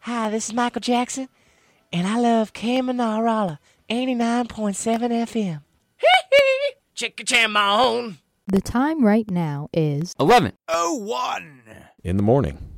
Hi, this is Michael Jackson, and I love Kamanarala, 89.7 FM. Chicka-cham-on. The time right now is 11:01 in the morning.